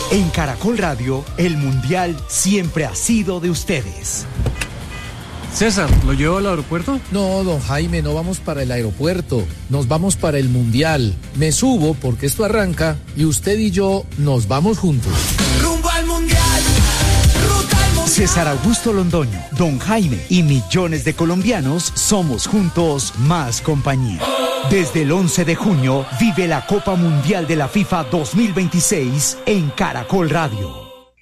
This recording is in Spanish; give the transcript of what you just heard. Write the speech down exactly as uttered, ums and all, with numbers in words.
En Caracol Radio, el Mundial siempre ha sido de ustedes. César, ¿lo llevo al aeropuerto? No, don Jaime, no vamos para el aeropuerto, nos vamos para el Mundial. Me subo porque esto arranca y usted y yo nos vamos juntos. Rumbo al Mundial, ruta al Mundial. César Augusto Londoño, don Jaime y millones de colombianos somos juntos más compañía. Desde el once de junio, vive la Copa Mundial de la FIFA dos mil veintiséis en Caracol Radio.